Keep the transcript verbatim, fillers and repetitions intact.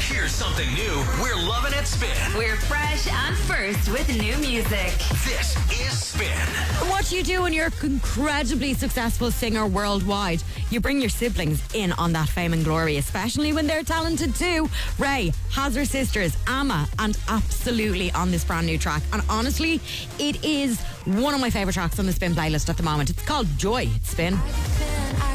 Here's something new. We're loving it, Spin. We're fresh and first with new music. This is Spin. What you do when you're an incredibly successful singer worldwide, you bring your siblings in on that fame and glory, especially when they're talented too. Ray has her sisters, Amma and Absolutely, on this brand new track. And honestly, it is one of my favourite tracks on the Spin playlist at the moment. It's called Joy. Spin.